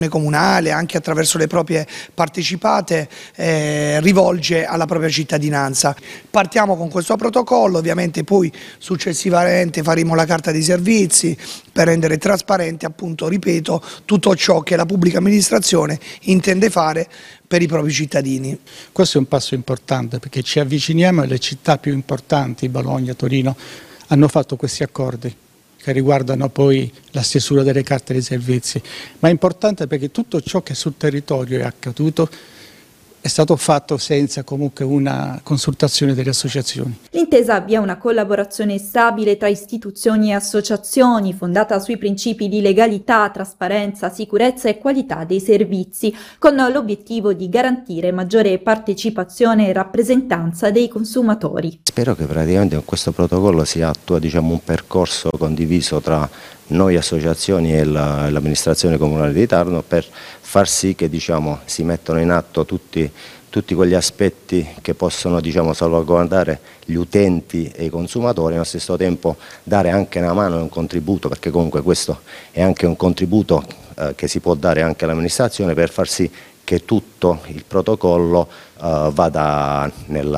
comunale, anche attraverso le proprie partecipate, rivolge alla propria cittadinanza. Partiamo con questo protocollo, ovviamente poi successivamente faremo la carta dei servizi per rendere trasparente, appunto, ripeto, tutto ciò che la pubblica amministrazione intende fare per i propri cittadini. Questo è un passo importante perché ci avviciniamo alle città più importanti, Bologna, Torino, hanno fatto questi accordi che riguardano poi la stesura delle carte dei servizi, ma è importante perché tutto ciò che sul territorio è accaduto è stato fatto senza comunque una consultazione delle associazioni. L'intesa avvia una collaborazione stabile tra istituzioni e associazioni, fondata sui principi di legalità, trasparenza, sicurezza e qualità dei servizi, con l'obiettivo di garantire maggiore partecipazione e rappresentanza dei consumatori. Spero che praticamente con questo protocollo si attua, diciamo, un percorso condiviso tra noi associazioni e l'amministrazione comunale di Taranto per far sì che, diciamo, si mettano in atto tutti quegli aspetti che possono, diciamo, salvaguardare gli utenti e i consumatori e allo stesso tempo dare anche una mano e un contributo, perché comunque questo è anche un contributo che si può dare anche all'amministrazione per far sì che tutto il protocollo vada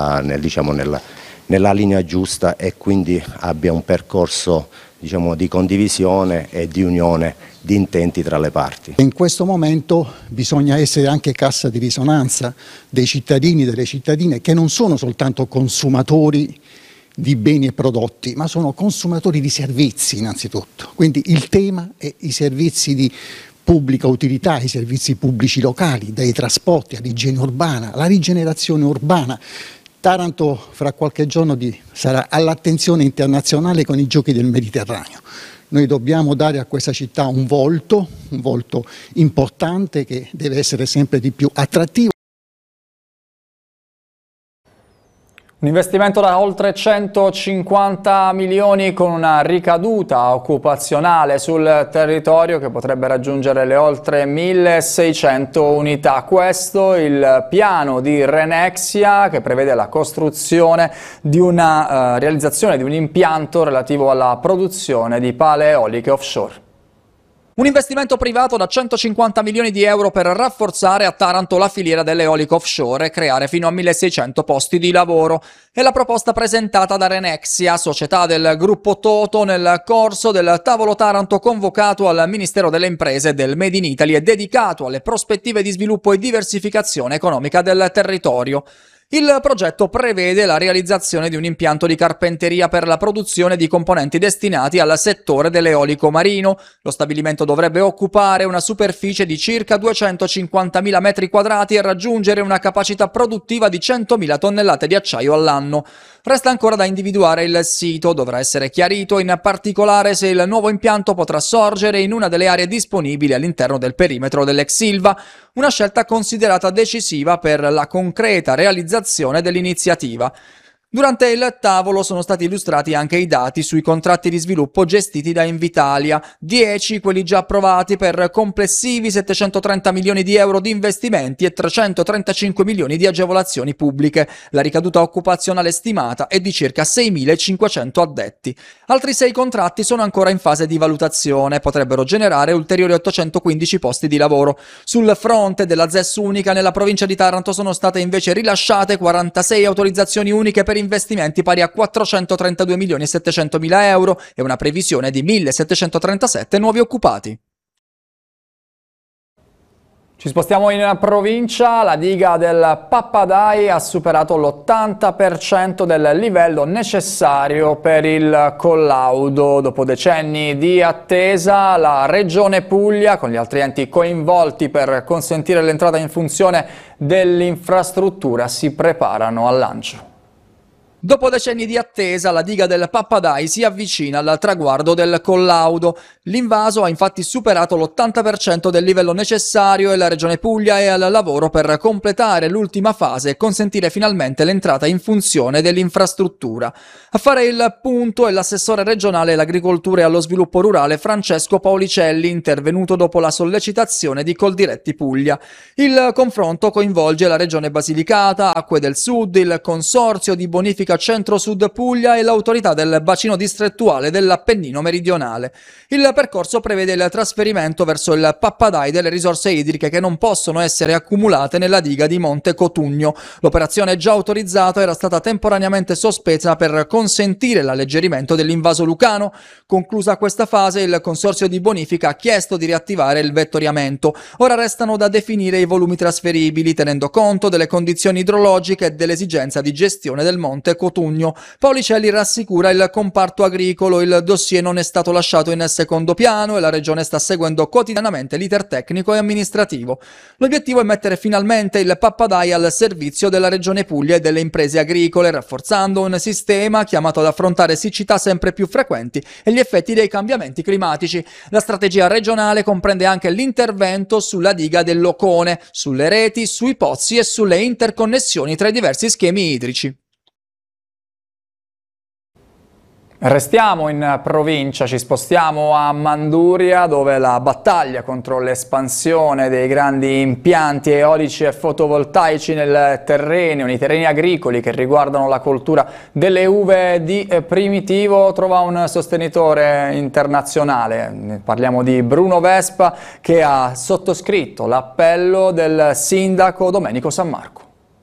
nella linea giusta e quindi abbia un percorso, diciamo, di condivisione e di unione di intenti tra le parti. In questo momento bisogna essere anche cassa di risonanza dei cittadini e delle cittadine che non sono soltanto consumatori di beni e prodotti, ma sono consumatori di servizi innanzitutto. Quindi il tema è i servizi di pubblica utilità, i servizi pubblici locali, dai trasporti all'igiene urbana, alla rigenerazione urbana. Taranto fra qualche giorno sarà all'attenzione internazionale con i Giochi del Mediterraneo. Noi dobbiamo dare a questa città un volto importante che deve essere sempre di più attrattivo. Un investimento da oltre 150 milioni con una ricaduta occupazionale sul territorio che potrebbe raggiungere le oltre 1600 unità. Questo il piano di Renexia che prevede la costruzione di una realizzazione di un impianto relativo alla produzione di pale eoliche offshore. Un investimento privato da 150 milioni di euro per rafforzare a Taranto la filiera dell'eolico offshore e creare fino a 1600 posti di lavoro. È la proposta presentata da Renexia, società del gruppo Toto, nel corso del tavolo Taranto convocato al Ministero delle Imprese e del Made in Italy e dedicato alle prospettive di sviluppo e diversificazione economica del territorio. Il progetto prevede la realizzazione di un impianto di carpenteria per la produzione di componenti destinati al settore dell'eolico marino. Lo stabilimento dovrebbe occupare una superficie di circa 250.000 metri quadrati e raggiungere una capacità produttiva di 100.000 tonnellate di acciaio all'anno. Resta ancora da individuare il sito, dovrà essere chiarito in particolare se il nuovo impianto potrà sorgere in una delle aree disponibili all'interno del perimetro dell'ex Ilva, una scelta considerata decisiva per la concreta realizzazione dell'iniziativa. Durante il tavolo sono stati illustrati anche i dati sui contratti di sviluppo gestiti da Invitalia, 10 quelli già approvati per complessivi 730 milioni di euro di investimenti e 335 milioni di agevolazioni pubbliche. La ricaduta occupazionale stimata è di circa 6.500 addetti. Altri 6 contratti sono ancora in fase di valutazione, potrebbero generare ulteriori 815 posti di lavoro. Sul fronte della ZES unica nella provincia di Taranto sono state invece rilasciate 46 autorizzazioni uniche per investimenti pari a 432 milioni e 700 mila euro e una previsione di 1.737 nuovi occupati. Ci spostiamo in provincia, la diga del Pappadai ha superato l'80% del livello necessario per il collaudo. Dopo decenni di attesa, la Regione Puglia, con gli altri enti coinvolti per consentire l'entrata in funzione dell'infrastruttura, si preparano al lancio. Dopo decenni di attesa, la diga del Pappadai si avvicina al traguardo del collaudo. L'invaso ha infatti superato l'80% del livello necessario e la Regione Puglia è al lavoro per completare l'ultima fase e consentire finalmente l'entrata in funzione dell'infrastruttura. A fare il punto è l'assessore regionale all'agricoltura e allo sviluppo rurale Francesco Paolicelli, intervenuto dopo la sollecitazione di Coldiretti Puglia. Il confronto coinvolge la Regione Basilicata, Acque del Sud, il Consorzio di Bonifica Bonifica Centro-Sud Puglia e l'autorità del bacino distrettuale dell'Appennino meridionale. Il percorso prevede il trasferimento verso il Pappadai delle risorse idriche che non possono essere accumulate nella diga di Monte Cotugno. L'operazione già autorizzata era stata temporaneamente sospesa per consentire l'alleggerimento dell'invaso lucano. Conclusa questa fase, il Consorzio di Bonifica ha chiesto di riattivare il vettoriamento. Ora restano da definire i volumi trasferibili, tenendo conto delle condizioni idrologiche e dell'esigenza di gestione del Monte Cotugno. Paulicelli rassicura il comparto agricolo, il dossier non è stato lasciato in secondo piano e la Regione sta seguendo quotidianamente l'iter tecnico e amministrativo. L'obiettivo è mettere finalmente il Pappadai al servizio della Regione Puglia e delle imprese agricole, rafforzando un sistema chiamato ad affrontare siccità sempre più frequenti e gli effetti dei cambiamenti climatici. La strategia regionale comprende anche l'intervento sulla diga del Locone, sulle reti, sui pozzi e sulle interconnessioni tra i diversi schemi idrici. Restiamo in provincia, ci spostiamo a Manduria, dove la battaglia contro l'espansione dei grandi impianti eolici e fotovoltaici nei terreni agricoli che riguardano la coltura delle uve di Primitivo trova un sostenitore internazionale. Parliamo di Bruno Vespa, che ha sottoscritto l'appello del sindaco Domenico San Marco.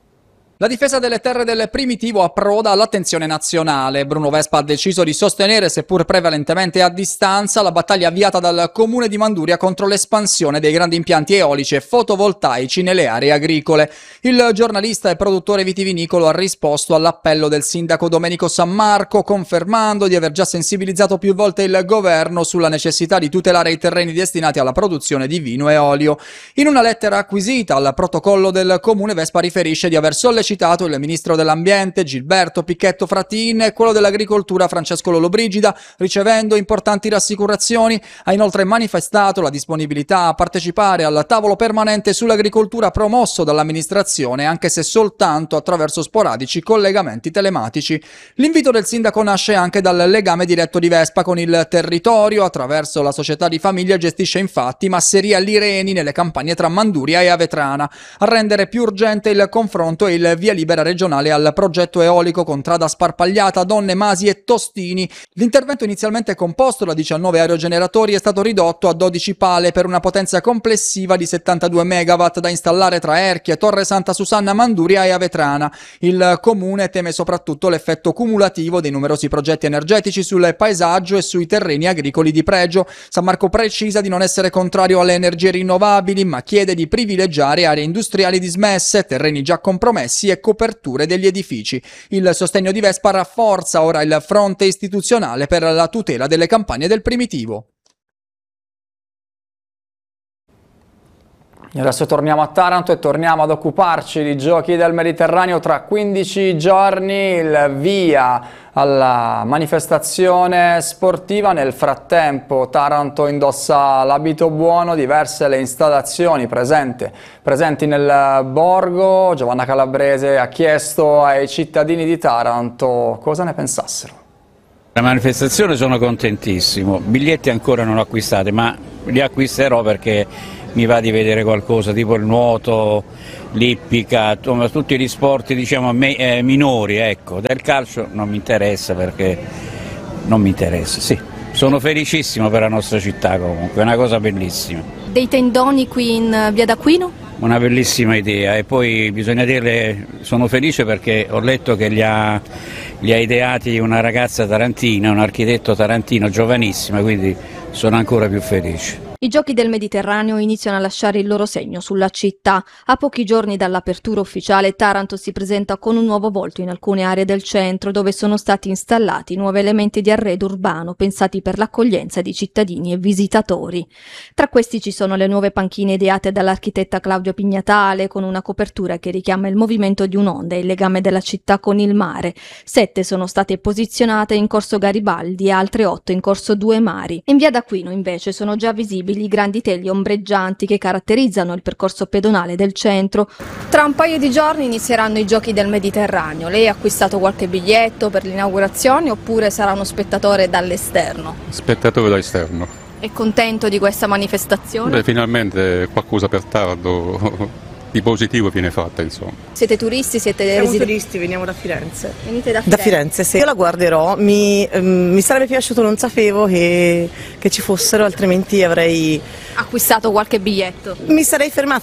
La difesa delle terre del Primitivo approda all'attenzione nazionale. Bruno Vespa ha deciso di sostenere, seppur prevalentemente a distanza, la battaglia avviata dal comune di Manduria contro l'espansione dei grandi impianti eolici e fotovoltaici nelle aree agricole. Il giornalista e produttore vitivinicolo ha risposto all'appello del sindaco Domenico San Marco, confermando di aver già sensibilizzato più volte il governo sulla necessità di tutelare i terreni destinati alla produzione di vino e olio. In una lettera acquisita al protocollo del comune, Vespa riferisce di aver sollecitato il ministro dell'ambiente Gilberto Picchetto Fratin e quello dell'agricoltura Francesco Lollobrigida, ricevendo importanti rassicurazioni. Ha inoltre manifestato la disponibilità a partecipare al tavolo permanente sull'agricoltura promosso dall'amministrazione, anche se soltanto attraverso sporadici collegamenti telematici. L'invito del sindaco nasce anche dal legame diretto di Vespa con il territorio. Attraverso la società di famiglia gestisce infatti Masseria Lireni nelle campagne tra Manduria e Avetrana. A rendere più urgente il confronto e il via libera regionale al progetto eolico Contrada Sparpagliata, Donne, Masi e Tostini. L'intervento, inizialmente composto da 19 aerogeneratori, è stato ridotto a 12 pale per una potenza complessiva di 72 megawatt da installare tra Erchie, Torre Santa Susanna, Manduria e Avetrana. Il comune teme soprattutto l'effetto cumulativo dei numerosi progetti energetici sul paesaggio e sui terreni agricoli di pregio. San Marco precisa di non essere contrario alle energie rinnovabili, ma chiede di privilegiare aree industriali dismesse, terreni già compromessi e coperture degli edifici. Il sostegno di Vespa rafforza ora il fronte istituzionale per la tutela delle campagne del Primitivo. E adesso torniamo a Taranto e torniamo ad occuparci di Giochi del Mediterraneo. Tra 15 giorni il via alla manifestazione sportiva. Nel frattempo Taranto indossa l'abito buono, diverse le installazioni presenti nel borgo. Giovanna Calabrese ha chiesto ai cittadini di Taranto cosa ne pensassero. La manifestazione sono contentissimo, biglietti ancora non ho acquistati, ma li acquisterò perché mi va di vedere qualcosa, tipo il nuoto, l'ippica, tutti gli sport diciamo minori, ecco. Del calcio non mi interessa perché non mi interessa, sì. Sono felicissimo per la nostra città comunque, è una cosa bellissima. Dei tendoni qui in via d'Aquino? Una bellissima idea e poi bisogna dirle, sono felice perché ho letto che li ha ideati una ragazza tarantina, un architetto tarantino giovanissima, quindi sono ancora più felice. I Giochi del Mediterraneo iniziano a lasciare il loro segno sulla città. A pochi giorni dall'apertura ufficiale, Taranto si presenta con un nuovo volto in alcune aree del centro, dove sono stati installati nuovi elementi di arredo urbano pensati per l'accoglienza di cittadini e visitatori. Tra questi ci sono le nuove panchine ideate dall'architetta Claudio Pignatale, con una copertura che richiama il movimento di un'onda e il legame della città con il mare. 7 sono state posizionate in corso Garibaldi e altre 8 in corso Due Mari. In via d'Aquino invece sono già visibili i grandi teli ombreggianti che caratterizzano il percorso pedonale del centro. Tra un paio di giorni inizieranno i Giochi del Mediterraneo. Lei ha acquistato qualche biglietto per l'inaugurazione oppure sarà uno spettatore dall'esterno? Spettatore dall'esterno. È contento di questa manifestazione? Beh, finalmente qualcosa per Taranto di positivo viene fatta, insomma. Siete turisti? Siamo turisti, veniamo da Firenze. Venite da Da Firenze, sì. Io la guarderò, mi sarebbe piaciuto, non sapevo che ci fossero, altrimenti avrei... acquistato qualche biglietto? Mi sarei fermata